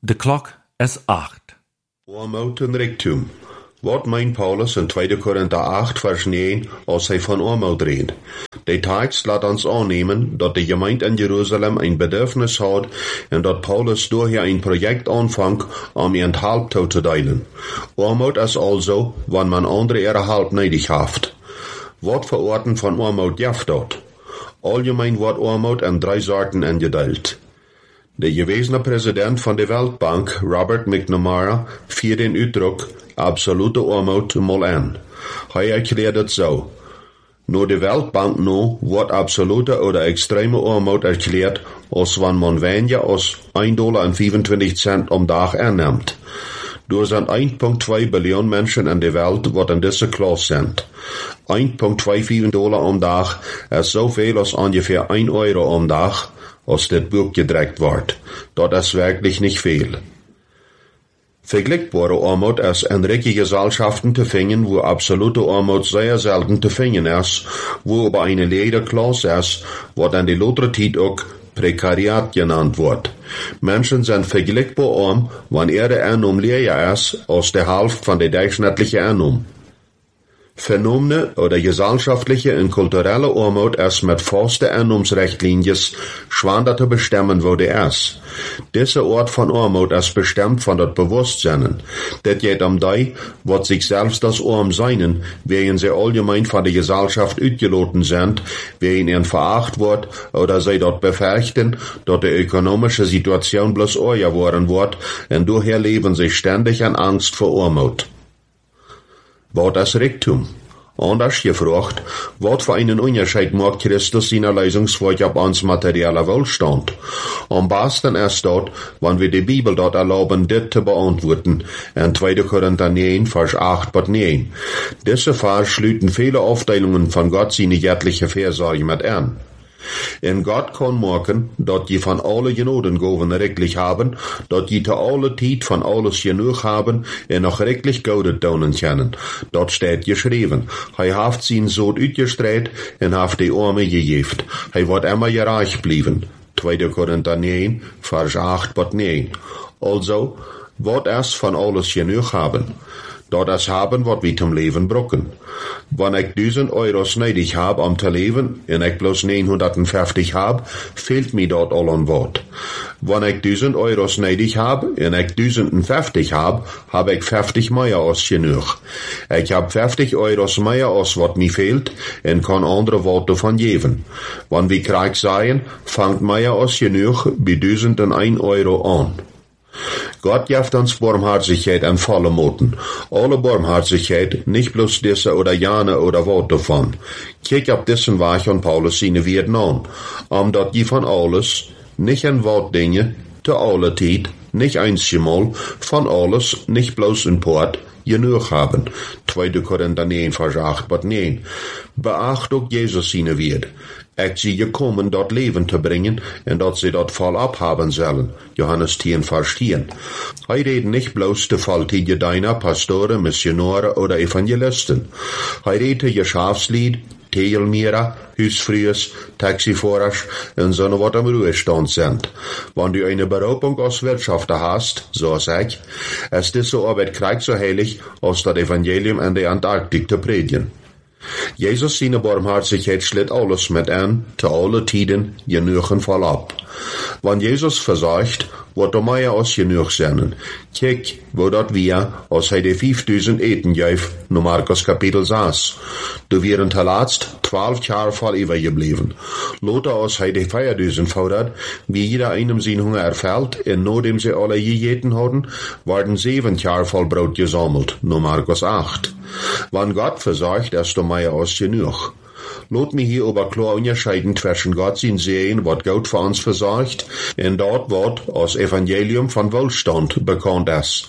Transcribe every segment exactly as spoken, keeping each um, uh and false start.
De klok is acht. Armoed en rijkdom. Wat meint Paulus in tweede Korinther acht, vers negen, als hij van armoed redt? De tekst laat ons aannemen dat de gemeente in Jeruzalem een bedürfnis had en dat Paulus daher een project aanvangt om ihnen Hulp toe te delen. Armoed is also, wanneer man andere ihre Hulp nötig heeft. Wat voor Arten van armoed jaft dat? Allgemein wordt armoed in drie soorten ingedeeld. De gewesene president van de Weltbank, Robert McNamara, viert den uitdruk absolute armoed mal aan. Hij erklärt het zo. Nur de Weltbank nu wordt absolute oder extreme armoed erklärt, als wanneer man weniger als een dollar en vijfentwintig cent om dag aanneemt. Er zijn één komma twee biljoen mensen in de wereld wat in deze klas zijn. één komma vijfenveertig dollar om dag is zoveel als ongeveer een euro om dag, als dit boek gedrukt wordt. Dat is wirklich nicht viel. Vergleichbare armoed is in rijke Gesellschaften te vinden, wo absolute armoed sehr selten te vinden is, wo aber eine Lederklasse is, wat in de latere tijd ook Prekariat genannt wordt. Menschen zijn vergelijkbaar arm, wanneer de Einnahme leer is, als de helft van de durchschnittliche Einnahme. Phänomene oder gesellschaftliche und kulturelle Armut ist mit faste Einnahmsrichtlinien schwer zu bestimmen, wo die ist. Diese Art von Armut ist bestimmt von das Bewusstsein. Das geht um die, was sich selbst das Arm seinen, während sie allgemein von der Gesellschaft ausgeloten sind, während ihnen veracht wird oder sie dort befürchten, dass die ökonomische Situation bloß euer worden wird, und daher leben sie ständig in Angst vor Armut. Wat is Reichtum? Anders gefragt, wat für einen Unterschied macht Christus seiner Lösungsweg ab uns materieller Wohlstand? Am besten ist dort, wenn wir die Bibel dort erlauben, dit zu beantworten, in zweite Korinther neun, Vers acht bis neun. Diese Vers schließen viele Aufteilungen von Gott seine göttliche Versorge mit an. En Gott kann machen, dat je van alle Genodengaven rechtlich haben, dat je te alle tijd van alles genug haben en nog rechtlich Goudet doen können. Dat steht geschrieben. Hij heeft zijn Zoon uitgestreit en heeft die Arme gegeven. Hij wordt immer gereich blijven. tweede Korinther neun, Vers acht bis neun. Also, wat is van alles genug haben? Dat is haben, wat we zum Leben brauchen. Wenn ich duizend Euros nötig hab, um zu leben, en ich bloß neunhundertfünfzig hab, fehlt mir dort all an wat. Wenn ich duizend Euros nötig hab, en ich duizendfünfzig hab, hab ich fünfzig mehr als genug. Ich hab fünfzig Euros mehr als wat mir fehlt, en kann andere Worte von geben. Wenn wir Krieg seien, fangt mehr als genug bei duizend en ein Euro an. Gott gibt uns Barmherzigkeit in volle Moten. Alle Barmherzigkeit, nicht bloß diese oder jene oder Wort davon. Kijk auf diesen Weg an Paulus seine Werden an, um dat je von alles, nicht in Wortdinge, zu aller Zeit, nicht einmal, von alles, nicht bloß in Port, genug haben. tweede Korinther neun, Vers acht bis neun. Beacht ook Jesus seine Wert. Ich sie gekommen, dort Leben zu bringen, und dort sie dort voll abhaben sollen. Johannes zehn, Vers zehn. Hij redet nicht bloß de Falltige deiner Pastoren, Missionare oder Evangelisten. Hij redet je Schafslied, Tegelmierer, Huisvriers, Taxifahrers und so wat am Ruhestand sind. Wenn du eine Berufung als Wirtschafter hast, so sag ich, ist diese Arbeit gleich so heilig, als das Evangelium in der Antarktik zu predigen. Jesus seine Barmherzigkeit schlitt alles mit an, zu alle Tiden, genug und voll ab. Wenn Jesus versagt, wird er mehr als genug sein. Kijk, wo dat wir, als hij de vijfduizend eten geef, no Markus Kapitel zes. Du wären zuletzt zwölf Jahre voll übergeblieben. Lothar, als hij de vierduizend fordert, wie jeder einem sein Hunger erfällt, en nachdem sie alle gegeten hatten, werden sieben Jahre voll Brot gesammelt, no Markus acht. Wenn Gott versagt, ist er mehr als genug. Lot mich hier aber klar unterscheiden zwischen Gott sein Sehen, wat Gott für uns versorgt, und dort, wat als Evangelium von Wohlstand bekannt ist.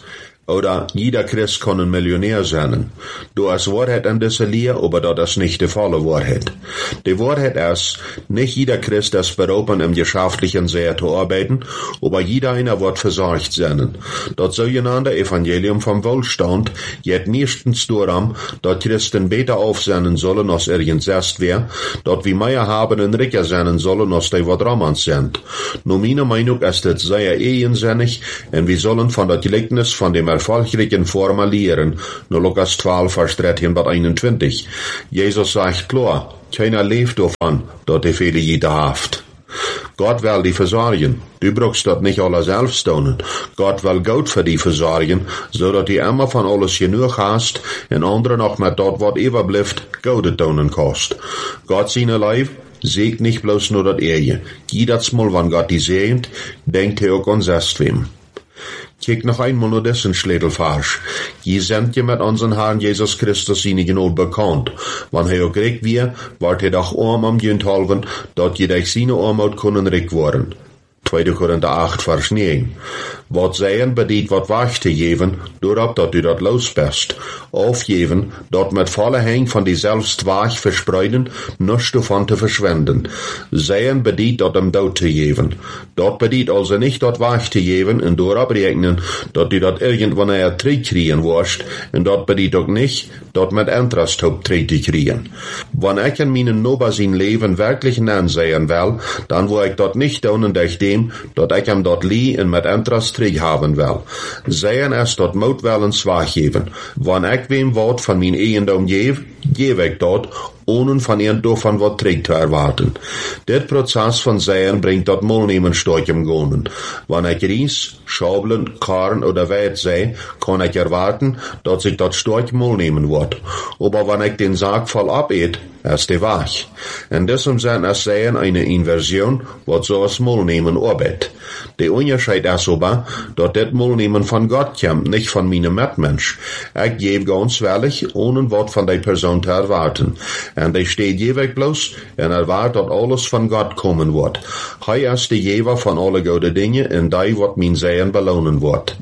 Oder jeder Christ kann ein Millionär sein. Du hast Wahrheit an dieser Lehre, aber das ist nicht die volle Wahrheit. Die Wahrheit ist, nicht jeder Christ ist berufen, im geschäftlichen Seher zu arbeiten, aber jeder einer wird versorgt sein. Das sogenannte Evangelium vom Wohlstand geht meistens darum, dass Christen besser aufsehen sollen, als irgendwas wäre, dass wir mehr haben und reicher sein sollen, als die was Ramans sind. Nur meiner Meinung ist das sehr ehensinnig, und wir sollen von der Gleichnis von dem erfolgreichen formulieren, nur Lukas zwölf, Vers dreizehn bis einundzwanzig. Jesus sagt klar, keiner lebt davon, dass die viele jeder haft. Gott will die versorgen. Du brauchst das nicht alles selbst tun. Gott will Geld für die versorgen, so dass du immer von alles genug hast, und andere noch mit dort, was überbleibt, Geld tun kannst. Gott seine Leib sägt nicht bloß nur das Ehe. Jedes Mal, wenn Gott die segnet, denkt er auch an selbstwem. Kijk noch einmal nur dessen Schlädelfarsch. Je sind je mit unseren Herrn Jesus Christus seine Gnade bekannt. Wann er auch kriegt wir, wart er doch arm am Jünthalven, dat je durch seine Armut können reich worden. tweede Korinther acht, Vers neun. Wat zeien bedient wat wacht te geven, doordat dat u dat los best. Aufgeven, dat met volle heng van die selbst waag verspreiden, nichts davon te verschwenden. Zeien bedient dat hem dood te geven. Dat bedient also nicht dat waag te geven, en doorop rekenen, dat u dat irgendwann er terugkriegen worst, en dat bedient ook nicht, dat met Interest op terug te kriegen. Wanneer ik in mijn Noba zijn leven werkelijk aanzien wil, dan wil ik dat nicht doen durch dem, dat ik hem dat lie en met Interest terug haben will. Zeien es dat moet wel een zwaag geven. Wanneer ik wem wat van mijn eigendom geef, geef ik dat, ohne von ihnen davon wat terug te erwarten. Dit proces van zeien bringt dat molnemen storch im Gonen. Wanneer ik ries, schabelen, karren oder weit sei, kann ich erwarten, dat sich dat storch molnemen wird. Aber wanneer ik den Sarg voll abeet, ist die waag. In diesem Sinn ist zeien eine Inversion, wat so als molnemen arbeit. Der Unterschied ist aber, dass das molnemen von Gott kommt, nicht von meinem Mitmensch. Ich gebe ganz ehrlich, ohne Wort von der Person zu erwarten. Und ich stehe jeweg bloß und erwarte, dass alles von Gott kommen wird. Er ist der Geber von alle guten Dinge und der wird mein Sehen belohnen wird.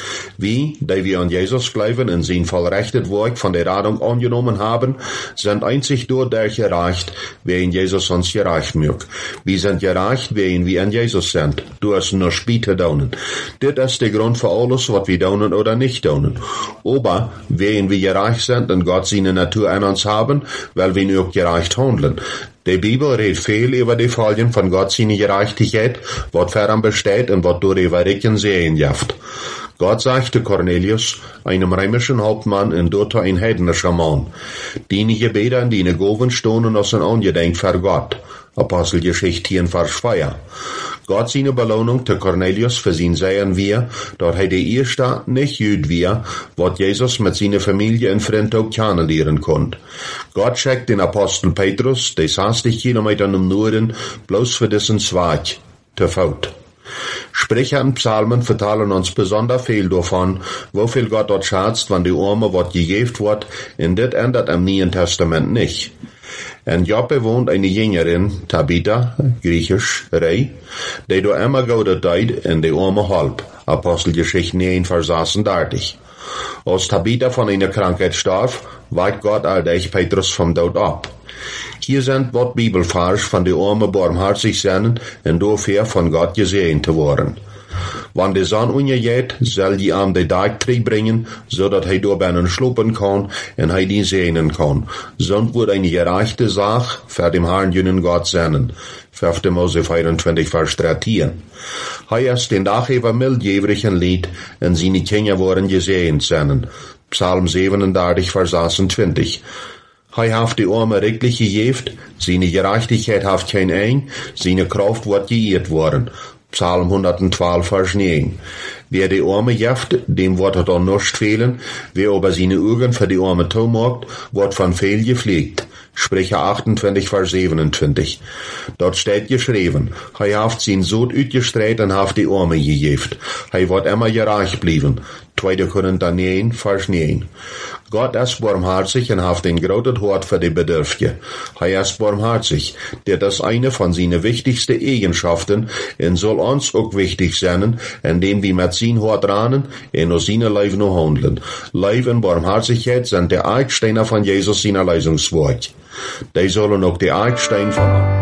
Wie, die wir an Jesus glauben und sein vollrechtet Werk von der Radung angenommen haben, sind einzig dadurch erreicht, wer in Jesus uns gereicht mögt. Wir sind gereicht, wer wir in Jesus sind. Du hast nur später daunen. Das ist der Grund für alles, was wir daunen oder nicht daunen. Aber, wer wir gereicht sind und Gott seine Natur an uns haben, weil wir nur gereicht handeln. Die Bibel redet viel über die Folgen von Gott seine Gerechtigkeit, was fern besteht und was durch die Verrichten sehen jaft. Gott sagte Cornelius, einem römischen Hauptmann und dort ein heidnischer Mann, die Gebete und die Goven stonden aus ein Angedenk für Gott. Apostelgeschichte zehn, Vers zwei. Gott seine Belohnung zu Cornelius für sein Sehen wir, dass er der erste nicht Jüd wir, was Jesus mit seiner Familie und Freunden auch kennenlernen konnte. Gott schickt den Apostel Petrus, der sechzig Kilometer im Norden, bloß für diesen Zweig, zu Fuß. Sprecher und Psalmen vertellen uns besonders viel davon, wo viel Gott dort schätzt, wenn die Arme was gegeben wird, und das ändert im Neuen Testament nicht. In Joppe wohnt eine Jüngerin, Tabitha, griechisch, Rei, die du immer Gott deid in die Arme halb. Apostelgeschichte neun, Vers sechsunddreißig. Als Tabitha von einer Krankheit starb, weicht Gott alldeich Petrus vom Tod ab. Hier sind wat Bibelvers von die Arme barmherzig sind und dafür von Gott gesehen zu worden. Wann die Sonne untergeht, soll die Arme die Tag bringen, so dass er durch einen schlupen kann und er die sehnen kann. Sonst wird eine gerechte Sache für den Herrn jünen Gott sein. fünfte Mose vierundzwanzig, Vers dreizehn. Er ist den Tag über mildjährigen Lied und seine Kinder wurden gesehen sein. Psalm siebenunddreißig, Vers sechsundzwanzig. Er hat die Arme rechtlich gegeben, seine Gerechtigkeit hat kein Ein, seine Kraft wird geirrt worden. Psalm hundertzwölf, Vers neun. Wer die Arme jeft, dem wird er dann nicht fehlen, wer aber seine Augen für die Arme zumacht, wird von fehl gepflegt. Sprecher achtundzwanzig, Vers siebenundzwanzig. Dort steht geschrieben, er hat sein Sohn utgestreckt und hat die Arme gegeben. Er wird immer gerecht bleiben. zweite Korinther neun, Vers neun. Gott ist barmherzig und hat ein großes Hort für die Bedürftigen. Er ist barmherzig, der das eine von seinen wichtigsten Eigenschaften und soll uns auch wichtig sein, indem wir mit sein Hort ranen und aus seinem Leben noch handeln. Liebe und Barmherzigkeit sind der Ecksteine von Jesus seiner Leistungswerk. Die sollen auch die Ecksteine von